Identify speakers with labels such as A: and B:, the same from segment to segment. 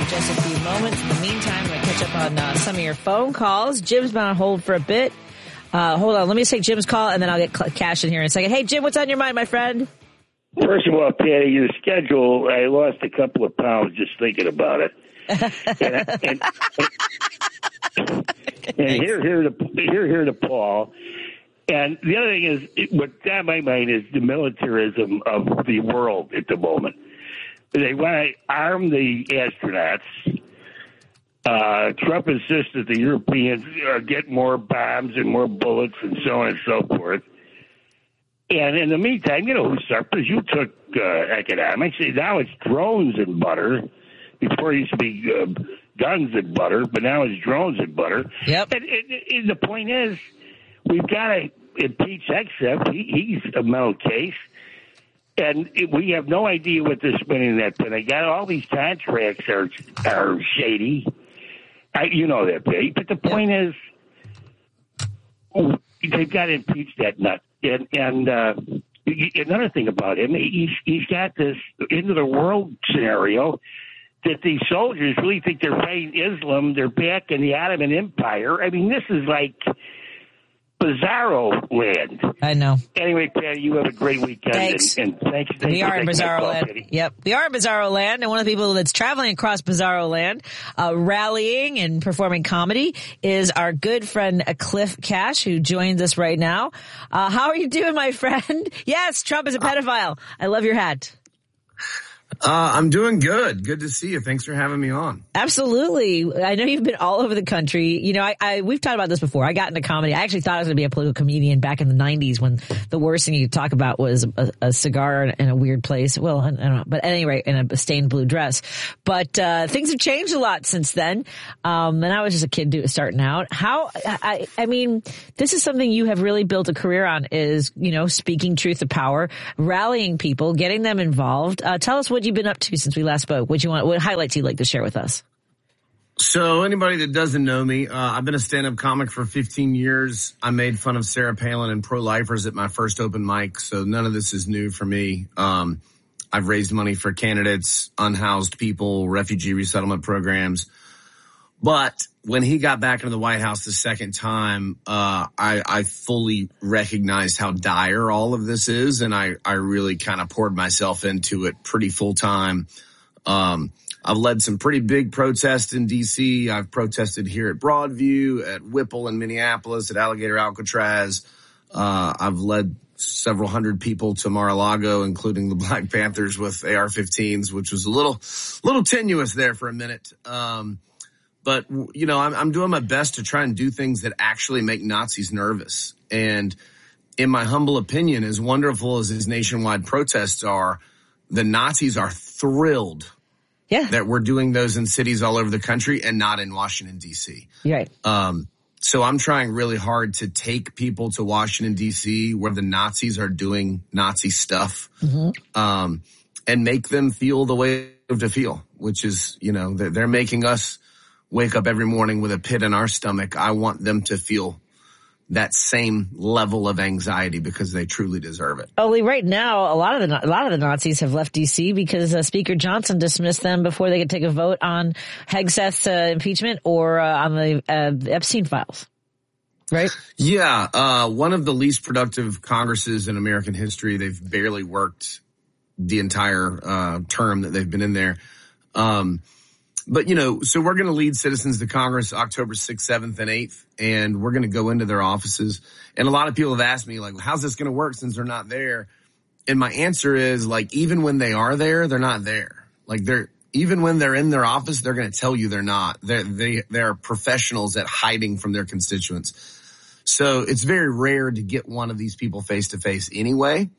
A: in just a few moments. In the meantime, I'm going to catch up on some of your phone calls. Jim's been on hold for a bit. Hold on. Let me take Jim's call, and then I'll get Cash in here in a second. Hey, Jim, what's on your mind, my friend?
B: First of all, Patty, your schedule, I lost a couple of pounds just thinking about it. And here to Paul. And the other thing is, what's on my mind is the militarism of the world at the moment. They want to arm the astronauts. Trump insists that the Europeans get more bombs and more bullets and so on and so forth. And in the meantime, you know who suffers? You took economics. Now it's drones and butter. Before it used to be guns and butter, but now it's drones and butter.
A: Yep.
B: And the point is, we've got to impeach Exif. He's a mental case. And we have no idea what they're spending that. But they got all these contracts are shady. You know that, Pete. But the point is, they've got to impeach that nut. And another thing about him, he's got this end of the world scenario that these soldiers really think they're fighting Islam. They're back in the Ottoman Empire. I mean, this is like Bizarro land.
A: I know.
B: Anyway, Patty, you have a great weekend.
A: Thanks.
B: And thanks.
A: We are in Bizarro land.
B: Patty.
A: Yep. We are in Bizarro land. And one of the people that's traveling across Bizarro land, rallying and performing comedy is our good friend, Cliff Cash, who joins us right now. How are you doing, my friend? Yes, Trump is a pedophile. I love your hat.
C: I'm doing good. Good to see you. Thanks for having me on.
A: Absolutely. I know you've been all over the country. You know, we've talked about this before. I got into comedy. I actually thought I was going to be a political comedian back in the 90s when the worst thing you could talk about was a cigar in a weird place. Well, I don't know. But at any rate, in a stained blue dress. But things have changed a lot since then. And I was just a kid starting out. I mean, this is something you have really built a career on is, you know, speaking truth to power, rallying people, getting them involved. Tell us what you've been up to since we last spoke. What highlights you'd like to share with us?
C: So anybody that doesn't know me, I've been a stand-up comic for 15 years. I made fun of Sarah Palin and pro-lifers at my first open mic, so none of this is new for me. I've raised money for candidates, unhoused people, refugee resettlement programs. But when he got back into the White House the second time, I fully recognized how dire all of this is, and I really kind of poured myself into it pretty full time. I've led some pretty big protests in D.C. I've protested here at Broadview, at Whipple in Minneapolis, at Alligator Alcatraz. I've led several hundred people to Mar-a-Lago, including the Black Panthers with AR-15s, which was a little tenuous there for a minute. But, you know, I'm doing my best to try and do things that actually make Nazis nervous. And in my humble opinion, as wonderful as these nationwide protests are, the Nazis are thrilled that we're doing those in cities all over the country and not in Washington, D.C.
A: Right.
C: So I'm trying really hard to take people to Washington, D.C., where the Nazis are doing Nazi stuff, and make them feel the way to feel, which is, you know, they're making us wake up every morning with a pit in our stomach. I want them to feel that same level of anxiety because they truly deserve it.
A: Only right now, a lot of the Nazis have left D.C. because Speaker Johnson dismissed them before they could take a vote on Hegseth's impeachment or on the Epstein files. Right?
C: Yeah. One of the least productive Congresses in American history. They've barely worked the entire term that they've been in there. But, you know, so we're going to lead citizens to Congress October 6th, 7th, and 8th, and we're going to go into their offices. And a lot of people have asked me, like, how's this going to work since they're not there? And my answer is, like, even when they are there, they're not there. Like, even when they're in their office, they're going to tell you they're not. They're professionals at hiding from their constituents. So it's very rare to get one of these people face to face anyway.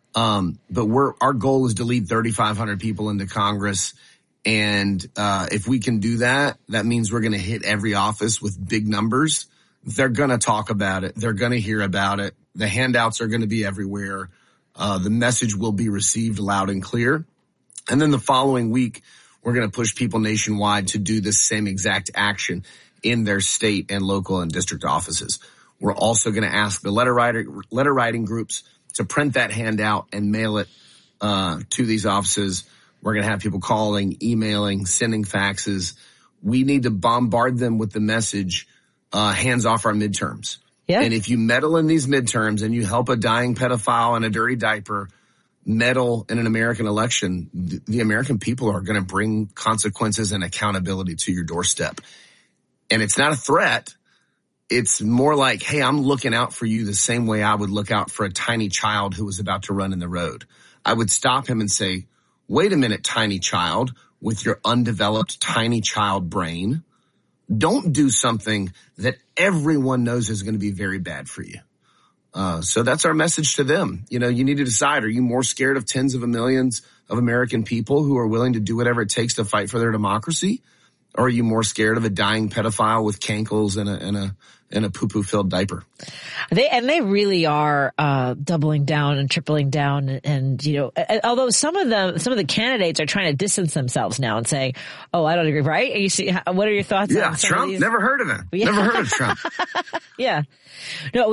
C: But our goal is to lead 3,500 people into Congress. And if we can do that, that means we're going to hit every office with big numbers. They're going to talk about it. They're going to hear about it. The handouts are going to be everywhere. The message will be received loud and clear. And then the following week, we're going to push people nationwide to do the same exact action in their state and local and district offices. We're also going to ask the letter writing groups to print that handout and mail it to these offices. We're going to have people calling, emailing, sending faxes. We need to bombard them with the message, hands off our midterms.
A: Yeah.
C: And if you meddle in these midterms and you help a dying pedophile in a dirty diaper meddle in an American election, the American people are going to bring consequences and accountability to your doorstep. And it's not a threat. It's more like, hey, I'm looking out for you the same way I would look out for a tiny child who was about to run in the road. I would stop him and say, wait a minute, tiny child, with your undeveloped tiny child brain. Don't do something that everyone knows is going to be very bad for you. So that's our message to them. You know, you need to decide, are you more scared of tens of millions of American people who are willing to do whatever it takes to fight for their democracy? Or are you more scared of a dying pedophile with cankles and a poo-poo filled diaper?
A: They really are doubling down and tripling down, and you know, although some of the candidates are trying to distance themselves now and say, "Oh, I don't agree." Right? And you see, what are your thoughts?
C: Yeah,
A: on some
C: Trump.
A: of these?
C: Never heard of him.
A: Yeah.
C: Never heard of Trump.
A: Yeah. No,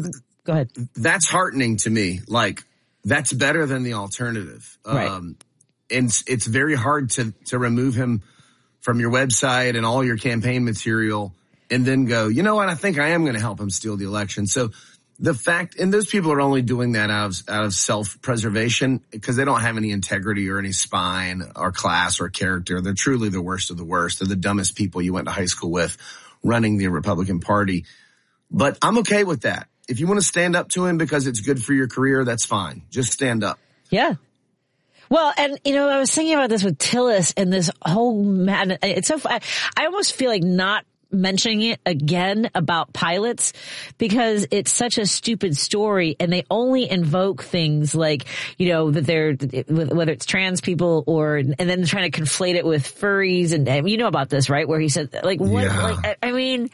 A: go ahead.
C: That's heartening to me. Like, that's better than the alternative.
A: Right.
C: And it's very hard to remove him from your website and all your campaign material and then go, you know what, I think I am going to help him steal the election. So the fact, and those people are only doing that out of self-preservation because they don't have any integrity or any spine or class or character. They're truly the worst of the worst. They're the dumbest people you went to high school with running the Republican Party. But I'm okay with that. If you want to stand up to him because it's good for your career, that's fine. Just stand up.
A: Yeah. Well, and you know, I was thinking about this with Tillis and this whole madness. It's so I almost feel like not mentioning it again about pilots because it's such a stupid story, and they only invoke things like, you know, that they're, whether it's trans people or, and then trying to conflate it with furries, and you know about this, right? Where he said, like, what?
C: Yeah.
A: Like, I mean.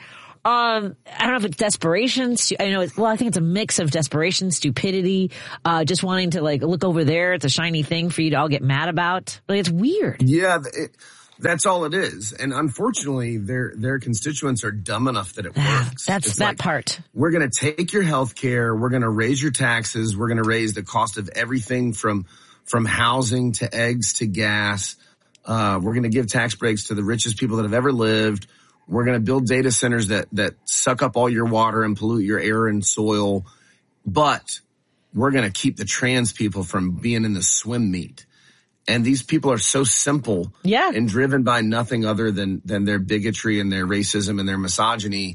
A: I don't know if it's desperation. I think it's a mix of desperation, stupidity, just wanting to like look over there. It's a shiny thing for you to all get mad about. Like, it's weird.
C: Yeah, that's all it is. And unfortunately, their constituents are dumb enough that it works.
A: That's that part.
C: We're going to take your health care. We're going to raise your taxes. We're going to raise the cost of everything from housing to eggs to gas. We're going to give tax breaks to the richest people that have ever lived. We're going to build data centers that suck up all your water and pollute your air and soil. But we're going to keep the trans people from being in the swim meet. And these people are so simple and driven by nothing other than their bigotry and their racism and their misogyny,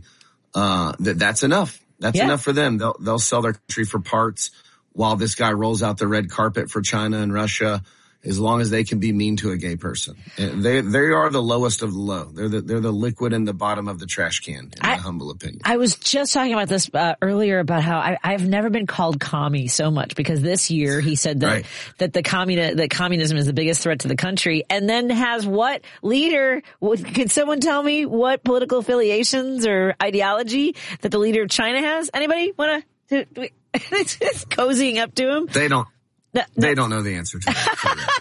C: that's enough. That's enough for them. They'll sell their country for parts while this guy rolls out the red carpet for China and Russia, as long as they can be mean to a gay person. They are the lowest of the low. They're the liquid in the bottom of the trash can, in my humble opinion.
A: I was just talking about this earlier about how I've never been called commie so much, because this year he said that that communism is the biggest threat to the country, and then has what leader? Could someone tell me what political affiliations or ideology that the leader of China has? Anybody want to? It's cozying up to him.
C: They don't. They don't know the answer to that.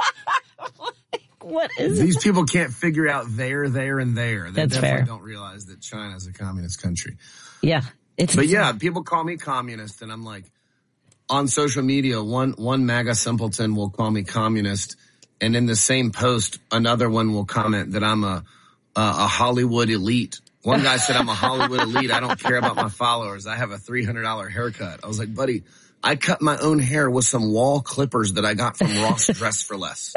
A: What is
C: These people can't figure out there, and there. They
A: That's
C: definitely
A: fair.
C: don't realize that China is a communist country.
A: Yeah.
C: People call me communist, and I'm like, on social media, one MAGA simpleton will call me communist, and in the same post, another one will comment that I'm a Hollywood elite. One guy said I'm a Hollywood elite. I don't care about my followers. I have a $300 haircut. I was like, buddy, I cut my own hair with some wall clippers that I got from Ross Dress for Less.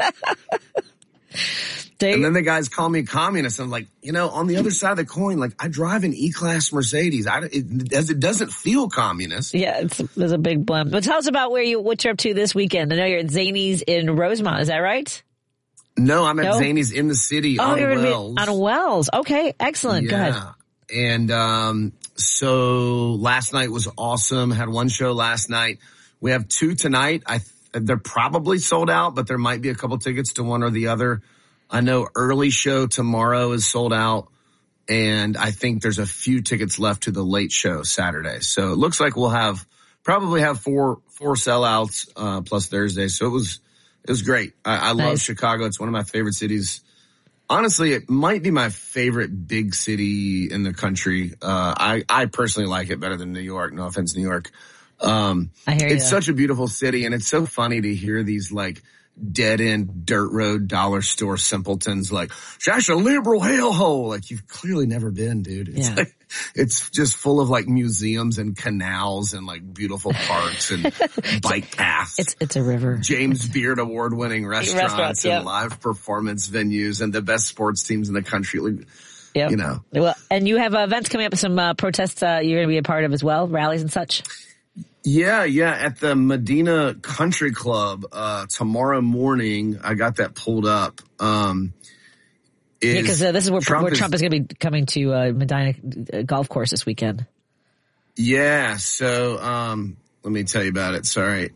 C: And then the guys call me communist. I'm like, you know, on the other side of the coin, like, I drive an E-Class Mercedes. It doesn't feel communist.
A: Yeah, there's a big blem. But tell us about what you're up to this weekend. I know you're at Zanies in Rosemont. Is that right?
C: No, I'm at Zanies in the city on Wells.
A: On Wells. Okay, excellent.
C: Yeah.
A: Go ahead.
C: And so last night was awesome. Had one show last night. We have two tonight. They're probably sold out, but there might be a couple tickets to one or the other. I know early show tomorrow is sold out, and I think there's a few tickets left to the late show Saturday. So it looks like we'll probably have four sellouts plus Thursday. So it was great. I love Chicago. It's one of my favorite cities. Honestly, it might be my favorite big city in the country. I personally like it better than New York. No offense, New York.
A: I hear you.
C: It's such a beautiful city, and it's so funny to hear these like dead-end dirt road dollar store simpletons like, that's a liberal hellhole. Like, you've clearly never been, dude. It's like, it's just full of like museums and canals and like beautiful parks and bike paths.
A: It's a river.
C: James Beard award-winning restaurants and live performance venues and the best sports teams in the country.
A: Yep.
C: You know.
A: Well, and you have events coming up, some protests you're going to be a part of as well, rallies and such.
C: Yeah. At the Medina Country Club, tomorrow morning, I got that pulled up.
A: Because this is where Trump is going to be coming to Medina Golf Course this weekend.
C: Yeah. So, let me tell you about it. Sorry.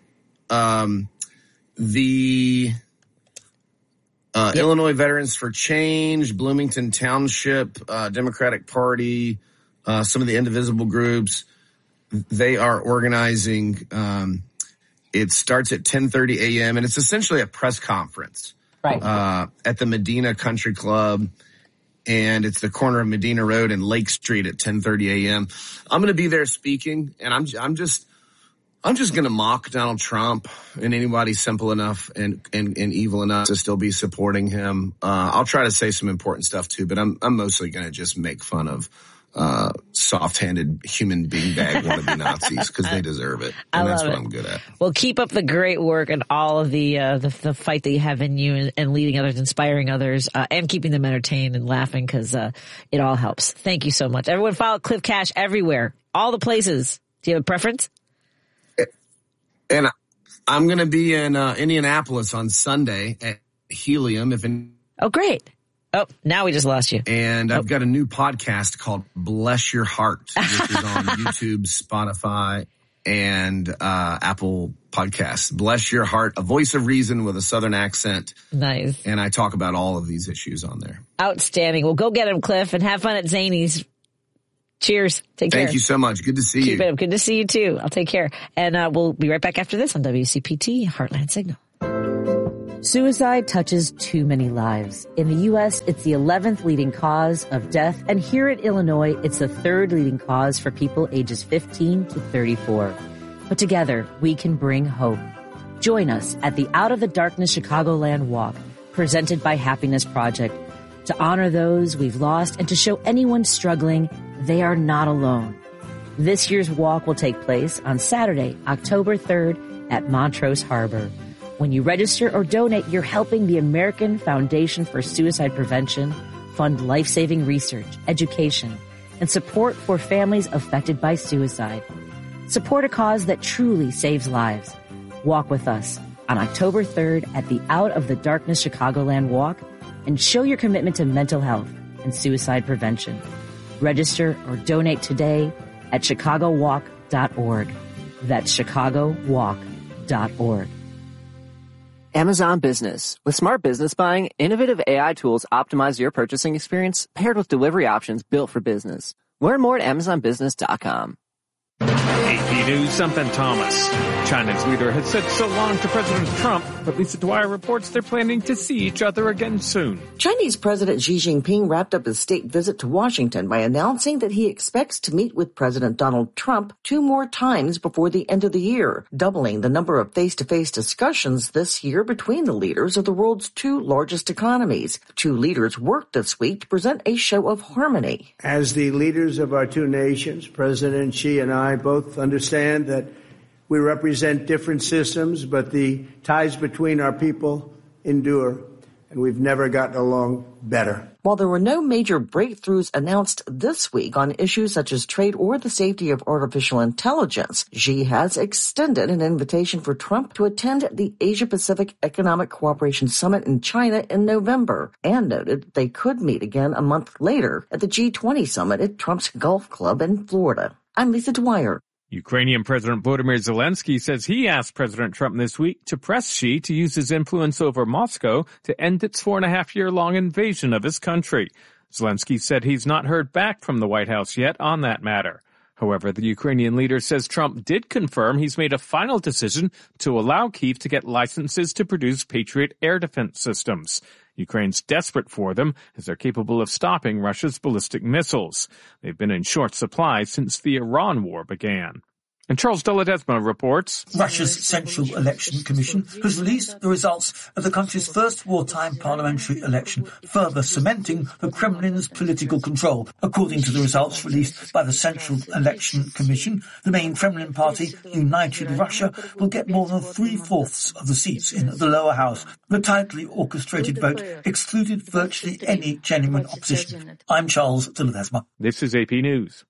C: Illinois Veterans for Change, Bloomington Township, Democratic Party, some of the indivisible groups, they are organizing. It starts at 10:30 a.m. and it's essentially a press conference, right? At the Medina Country Club, and it's the corner of Medina Road and Lake Street at 10:30 a.m. I'm going to be there speaking, and I'm just going to mock Donald Trump and anybody simple enough and evil enough to still be supporting him. I'll try to say some important stuff too, but I'm mostly going to just make fun of soft-handed human beanbag wannabe Nazis because they deserve it, and that's what I'm good at.
A: Well, keep up the great work and all of the fight that you have in you, and leading others, inspiring others, and keeping them entertained and laughing, because it all helps. Thank you so much. Everyone follow Cliff Cash everywhere, all the places. Do you have a preference?
C: And I'm going to be in Indianapolis on Sunday at Helium.
A: Oh, great. Oh, now we just lost you.
C: And I've got a new podcast called Bless Your Heart, which is on YouTube, Spotify, and Apple Podcasts. Bless Your Heart, a voice of reason with a Southern accent.
A: Nice.
C: And I talk about all of these issues on there.
A: Outstanding. Well, go get him, Cliff, and have fun at Zany's. Cheers. Take care.
C: Thank you so much. Good to see you.
A: Keep it up. Good to see you, too. I'll take care. And we'll be right back after this on WCPT Heartland Signal. Suicide touches too many lives. In the U.S., it's the 11th leading cause of death, and here at Illinois, it's the 3rd leading cause for people ages 15 to 34. But together, we can bring hope. Join us at the Out of the Darkness Chicagoland Walk, presented by Happiness Project, to honor those we've lost and to show anyone struggling they are not alone. This year's walk will take place on Saturday, October 3rd at Montrose Harbor. When you register or donate, you're helping the American Foundation for Suicide Prevention fund life-saving research, education, and support for families affected by suicide. Support a cause that truly saves lives. Walk with us on October 3rd at the Out of the Darkness Chicagoland Walk and show your commitment to mental health and suicide prevention. Register or donate today at chicagowalk.org. That's chicagowalk.org.
D: Amazon Business. With smart business buying, innovative AI tools optimize your purchasing experience paired with delivery options built for business. Learn more at amazonbusiness.com.
E: AP News, something Thomas. China's leader has said so long to President Trump, but Lisa Dwyer reports they're planning to see each other again soon.
F: Chinese President Xi Jinping wrapped up his state visit to Washington by announcing that he expects to meet with President Donald Trump 2 more times before the end of the year, doubling the number of face-to-face discussions this year between the leaders of the world's 2 largest economies. The 2 leaders worked this week to present a show of harmony.
G: As the leaders of our 2 nations, President Xi and I both understand that we represent different systems, but the ties between our people endure, and we've never gotten along better.
F: While there were no major breakthroughs announced this week on issues such as trade or the safety of artificial intelligence, Xi has extended an invitation for Trump to attend the Asia-Pacific Economic Cooperation Summit in China in November, and noted they could meet again a month later at the G20 summit at Trump's Golf Club in Florida. I'm Lisa Dwyer.
E: Ukrainian President Volodymyr Zelensky says he asked President Trump this week to press Xi to use his influence over Moscow to end its 4.5-year-long invasion of his country. Zelensky said he's not heard back from the White House yet on that matter. However, the Ukrainian leader says Trump did confirm he's made a final decision to allow Kyiv to get licenses to produce Patriot air defense systems. Ukraine's desperate for them as they're capable of stopping Russia's ballistic missiles. They've been in short supply since the Iran war began. And Charles de Ledesma reports.
H: Russia's Central Election Commission has released the results of the country's first wartime parliamentary election, further cementing the Kremlin's political control. According to the results released by the Central Election Commission, the main Kremlin party, United Russia, will get more than 3/4 of the seats in the lower house. The tightly orchestrated vote excluded virtually any genuine opposition. I'm Charles de Ledesma.
E: This is AP News.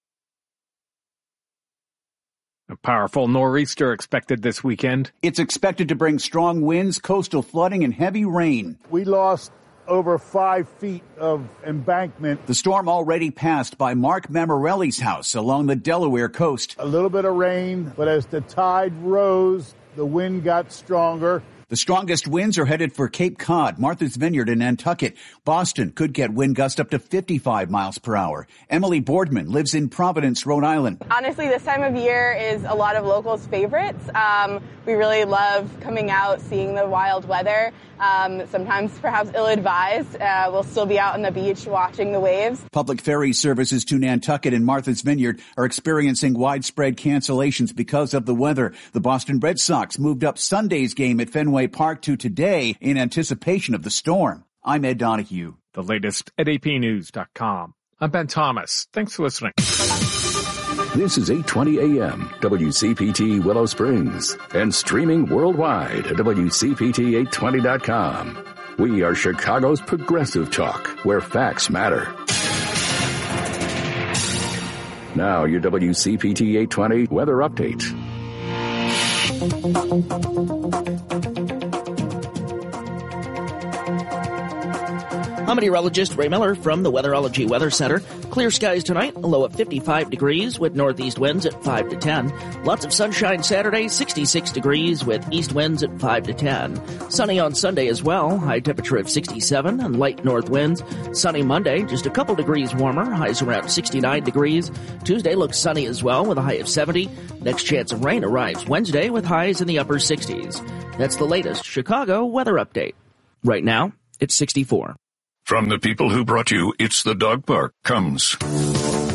E: A powerful nor'easter expected this weekend.
I: It's expected to bring strong winds, coastal flooding, and heavy rain.
J: We lost over 5 feet of embankment.
I: The storm already passed by Mark Mammarelli's house along the Delaware coast.
J: A little bit of rain, but as the tide rose, the wind got stronger.
I: The strongest winds are headed for Cape Cod, Martha's Vineyard, and Nantucket. Boston could get wind gusts up to 55 miles per hour. Emily Boardman lives in Providence, Rhode Island.
K: Honestly, this time of year is a lot of locals' favorites. We really love coming out, seeing the wild weather. Sometimes perhaps ill-advised. We'll still be out on the beach watching the waves.
I: Public ferry services to Nantucket and Martha's Vineyard are experiencing widespread cancellations because of the weather. The Boston Red Sox moved up Sunday's game at Fenway Park to today in anticipation of the storm. I'm Ed Donahue.
E: The latest at apnews.com. I'm Ben Thomas. Thanks for listening.
L: This is 820 AM, WCPT Willow Springs, and streaming worldwide at WCPT820.com. We are Chicago's progressive talk, where facts matter. Now your WCPT 820 weather update.
M: I'm meteorologist Ray Miller from the Weatherology Weather Center. Clear skies tonight, a low of 55 degrees with northeast winds at 5 to 10. Lots of sunshine Saturday, 66 degrees with east winds at 5 to 10. Sunny on Sunday as well, high temperature of 67 and light north winds. Sunny Monday, just a couple degrees warmer, highs around 69 degrees. Tuesday looks sunny as well with a high of 70. Next chance of rain arrives Wednesday with highs in the upper 60s. That's the latest Chicago weather update. Right now, it's 64.
L: From the people who brought you It's the Dog Park comes